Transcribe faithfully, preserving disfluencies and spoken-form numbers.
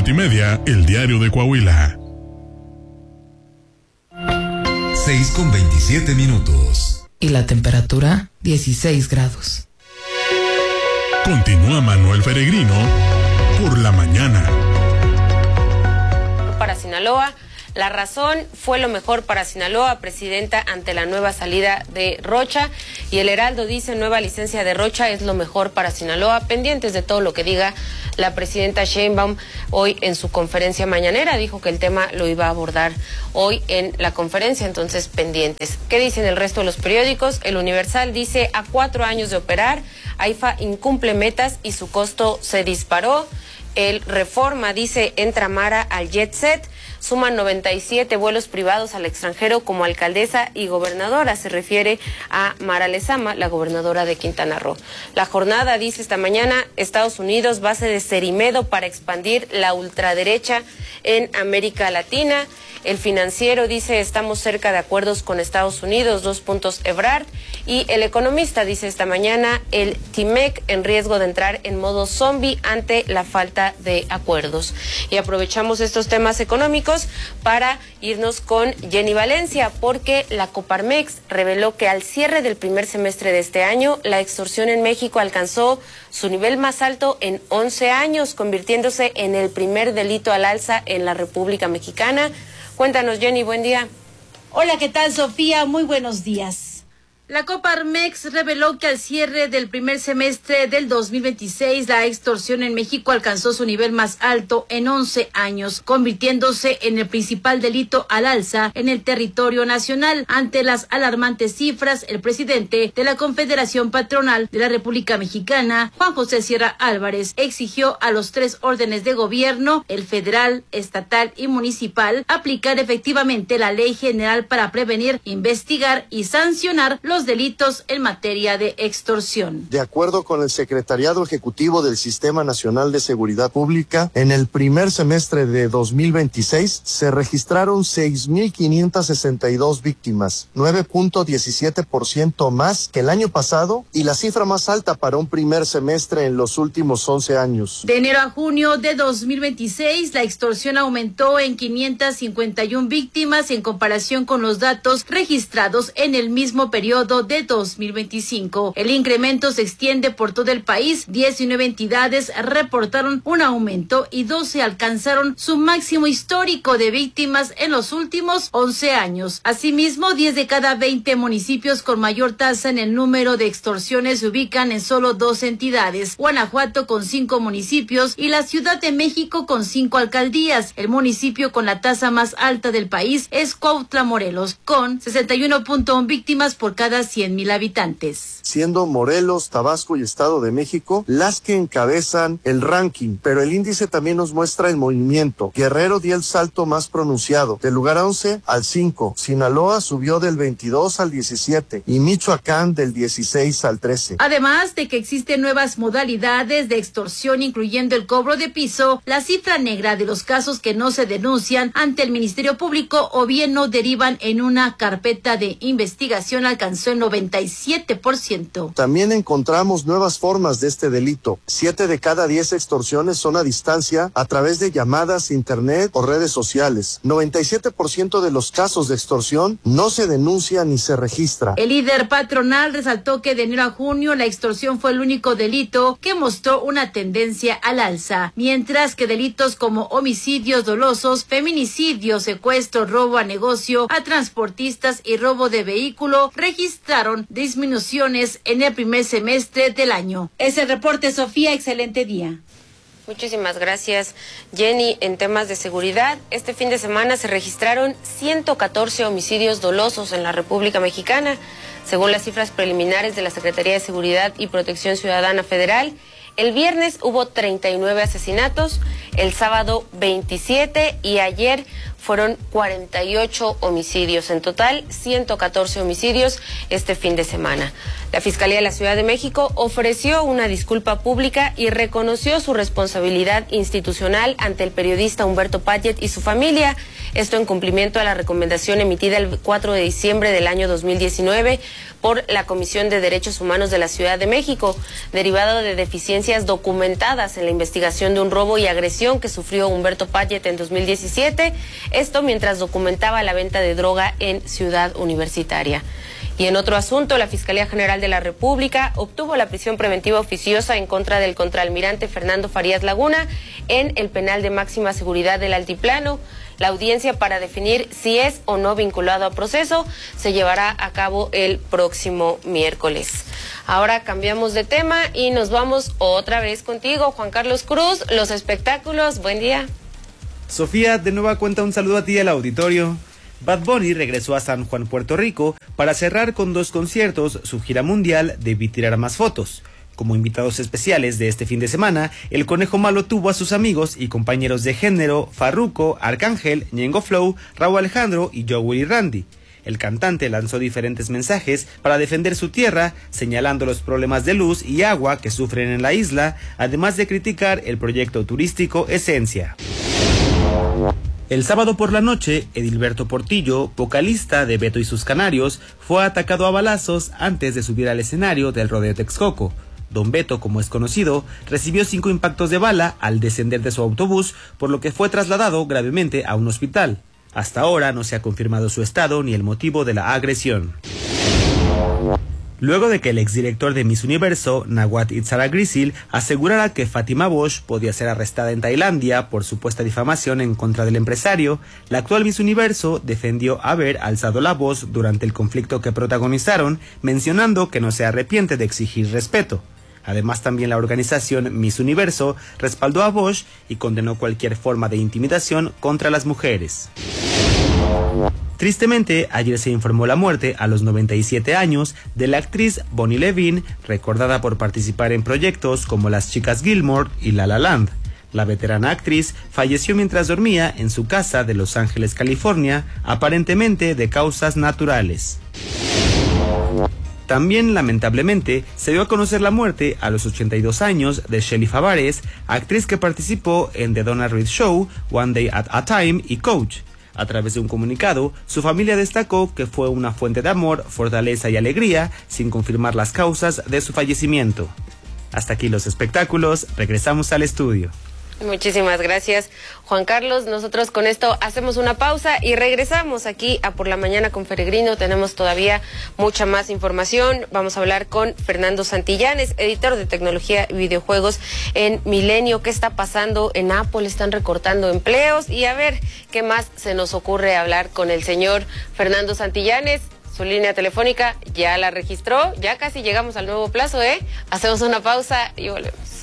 Multimedia, el diario de Coahuila. seis con veintisiete minutos. Y la temperatura, dieciséis grados. Continúa Manuel Peregrino por la mañana. Para Sinaloa, la razón fue lo mejor para Sinaloa, presidenta ante la nueva salida de Rocha. Y el Heraldo dice, nueva licencia de Rocha es lo mejor para Sinaloa. Pendientes de todo lo que diga la presidenta Sheinbaum hoy en su conferencia mañanera. Dijo que el tema lo iba a abordar hoy en la conferencia, entonces pendientes. ¿Qué dicen el resto de los periódicos? El Universal dice, a cuatro años de operar, AIFA incumple metas y su costo se disparó. El Reforma dice, entra Mara al jet set. Suman noventa y siete vuelos privados al extranjero como alcaldesa y gobernadora. Se refiere a Mara Lezama, la gobernadora de Quintana Roo. La Jornada dice esta mañana, Estados Unidos, base de Cerimedo para expandir la ultraderecha en América Latina. El Financiero dice, estamos cerca de acuerdos con Estados Unidos, dos puntos Ebrard. Y El Economista dice esta mañana, el T-MEC en riesgo de entrar en modo zombie ante la falta de acuerdos. Y aprovechamos estos temas económicos para irnos con Jenny Valencia, porque la Coparmex reveló que al cierre del primer semestre de este año, la extorsión en México alcanzó su nivel más alto en once años, convirtiéndose en el primer delito al alza en la República Mexicana. Cuéntanos, Jenny, buen día. Hola, ¿qué tal, Sofía? Muy buenos días. La Coparmex reveló que al cierre del primer semestre del dos mil veintiséis, la extorsión en México alcanzó su nivel más alto en once años, convirtiéndose en el principal delito al alza en el territorio nacional. Ante las alarmantes cifras, el presidente de la Confederación Patronal de la República Mexicana, Juan José Sierra Álvarez, exigió a los tres órdenes de gobierno, el federal, estatal y municipal, aplicar efectivamente la Ley General para prevenir, investigar y sancionar los delitos en materia de extorsión. De acuerdo con el Secretariado Ejecutivo del Sistema Nacional de Seguridad Pública, en el primer semestre de dos mil veintiséis se registraron seis mil quinientas sesenta y dos víctimas, nueve punto diecisiete por ciento más que el año pasado y la cifra más alta para un primer semestre en los últimos once años. De enero a junio de dos mil veintiséis, la extorsión aumentó en quinientas cincuenta y una víctimas en comparación con los datos registrados en el mismo periodo de dos mil veinticinco. El incremento se extiende por todo el país. diecinueve entidades reportaron un aumento y doce alcanzaron su máximo histórico de víctimas en los últimos once años. Asimismo, diez de cada veinte municipios con mayor tasa en el número de extorsiones se ubican en solo dos entidades: Guanajuato con cinco municipios y la Ciudad de México con cinco alcaldías. El municipio con la tasa más alta del país es Cuautla, Morelos, con sesenta y uno punto uno víctimas por cada cien mil habitantes. Siendo Morelos, Tabasco y Estado de México las que encabezan el ranking, pero el índice también nos muestra el movimiento. Guerrero dio el salto más pronunciado, del lugar once al cinco. Sinaloa subió del veintidós al diecisiete y Michoacán del dieciséis al trece. Además de que existen nuevas modalidades de extorsión, incluyendo el cobro de piso, la cifra negra de los casos que no se denuncian ante el Ministerio Público o bien no derivan en una carpeta de investigación alcanzó el noventa y siete por ciento. También encontramos nuevas formas de este delito. Siete de cada diez extorsiones son a distancia a través de llamadas, internet o redes sociales. noventa y siete por ciento de los casos de extorsión no se denuncia ni se registra. El líder patronal resaltó que de enero a junio la extorsión fue el único delito que mostró una tendencia al alza, mientras que delitos como homicidios dolosos, feminicidio, secuestro, robo a negocio, a transportistas y robo de vehículo registraron disminuciones en el primer semestre del año. Es el reporte, Sofía. Excelente día. Muchísimas gracias, Jenny. En temas de seguridad, este fin de semana se registraron ciento catorce homicidios dolosos en la República Mexicana. Según las cifras preliminares de la Secretaría de Seguridad y Protección Ciudadana Federal, el viernes hubo treinta y nueve asesinatos, el sábado veintisiete y ayer fueron cuarenta y ocho homicidios. En total, ciento catorce homicidios este fin de semana. La Fiscalía de la Ciudad de México ofreció una disculpa pública y reconoció su responsabilidad institucional ante el periodista Humberto Padgett y su familia. Esto en cumplimiento a la recomendación emitida el cuatro de diciembre del año dos mil diecinueve por la Comisión de Derechos Humanos de la Ciudad de México, derivado de deficiencias documentadas en la investigación de un robo y agresión que sufrió Humberto Padgett en dos mil diecisiete. Esto mientras documentaba la venta de droga en Ciudad Universitaria. Y en otro asunto, la Fiscalía General de la República obtuvo la prisión preventiva oficiosa en contra del contraalmirante Fernando Farías Laguna en el penal de máxima seguridad del Altiplano. La audiencia para definir si es o no vinculado a proceso se llevará a cabo el próximo miércoles. Ahora cambiamos de tema y nos vamos otra vez contigo, Juan Carlos Cruz, los espectáculos. Buen día. Sofía, de nueva cuenta un saludo a ti y al auditorio. Bad Bunny regresó a San Juan, Puerto Rico, para cerrar con dos conciertos su gira mundial Debí Tirar Más Fotos. Como invitados especiales de este fin de semana, el Conejo Malo tuvo a sus amigos y compañeros de género Farruko, Arcángel, Ñengo Flow, Rauw Alejandro y Jowell y Randy. El cantante lanzó diferentes mensajes para defender su tierra, señalando los problemas de luz y agua que sufren en la isla, además de criticar el proyecto turístico Esencia. El sábado por la noche, Edilberto Portillo, vocalista de Beto y sus Canarios, fue atacado a balazos antes de subir al escenario del Rodeo Texcoco. Don Beto, como es conocido, recibió cinco impactos de bala al descender de su autobús, por lo que fue trasladado gravemente a un hospital. Hasta ahora no se ha confirmado su estado ni el motivo de la agresión. Luego de que el exdirector de Miss Universo, Nawat Itzara-Grisil, asegurara que Fátima Bosch podía ser arrestada en Tailandia por supuesta difamación en contra del empresario, la actual Miss Universo defendió haber alzado la voz durante el conflicto que protagonizaron, mencionando que no se arrepiente de exigir respeto. Además, también la organización Miss Universo respaldó a Bosch y condenó cualquier forma de intimidación contra las mujeres. Tristemente, ayer se informó la muerte a los noventa y siete años de la actriz Bonnie Levine, recordada por participar en proyectos como Las Chicas Gilmore y La La Land. La veterana actriz falleció mientras dormía en su casa de Los Ángeles, California, aparentemente de causas naturales. También, lamentablemente, se dio a conocer la muerte a los ochenta y dos años de Shelly Favares, actriz que participó en The Donna Reed Show, One Day at a Time y Coach. A través de un comunicado, su familia destacó que fue una fuente de amor, fortaleza y alegría, sin confirmar las causas de su fallecimiento. Hasta aquí los espectáculos, regresamos al estudio. Muchísimas gracias, Juan Carlos. Nosotros con esto hacemos una pausa y regresamos aquí a Por la Mañana con Peregrino. Tenemos todavía mucha más información. Vamos a hablar con Fernando Santillanes, editor de tecnología y videojuegos en Milenio. ¿Qué está pasando en Apple? Están recortando empleos y a ver qué más se nos ocurre hablar con el señor Fernando Santillanes. Su línea telefónica ya la registró. Ya casi llegamos al nuevo plazo, ¿eh? Hacemos una pausa y volvemos.